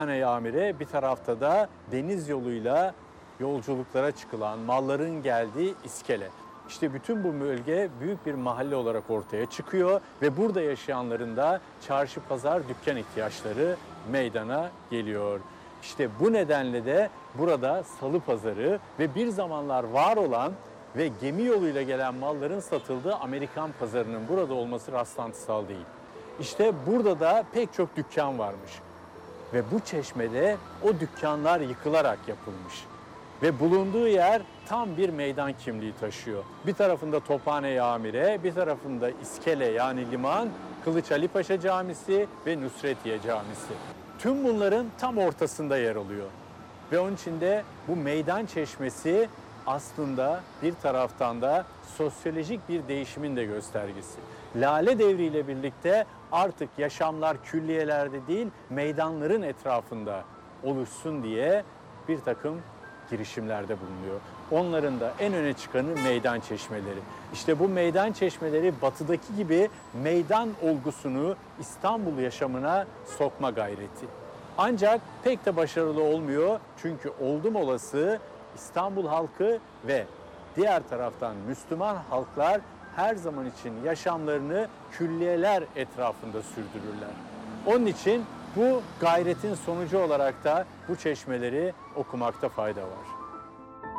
Amire, bir tarafta da deniz yoluyla yolculuklara çıkılan, malların geldiği iskele. İşte bütün bu bölge büyük bir mahalle olarak ortaya çıkıyor ve burada yaşayanların da çarşı, pazar, dükkan ihtiyaçları meydana geliyor. İşte bu nedenle de burada salı pazarı ve bir zamanlar var olan ve gemi yoluyla gelen malların satıldığı Amerikan pazarının burada olması rastlantısal değil. İşte burada da pek çok dükkan varmış. Ve bu çeşmede o dükkanlar yıkılarak yapılmış. Ve bulunduğu yer tam bir meydan kimliği taşıyor. Bir tarafında Tophane Amire, bir tarafında İskele yani liman, Kılıç Ali Paşa Camisi ve Nusretiye Camisi. Tüm bunların tam ortasında yer alıyor. Ve onun için de bu meydan çeşmesi aslında bir taraftan da sosyolojik bir değişimin de göstergesi. Lale Devri ile birlikte artık yaşamlar külliyelerde değil, meydanların etrafında oluşsun diye bir takım girişimlerde bulunuyor. Onların da en öne çıkanı meydan çeşmeleri. İşte bu meydan çeşmeleri batıdaki gibi meydan olgusunu İstanbul yaşamına sokma gayreti. Ancak pek de başarılı olmuyor çünkü oldum olası İstanbul halkı ve diğer taraftan Müslüman halklar her zaman için yaşamlarını külliyeler etrafında sürdürürler. Onun için bu gayretin sonucu olarak da bu çeşmeleri okumakta fayda var.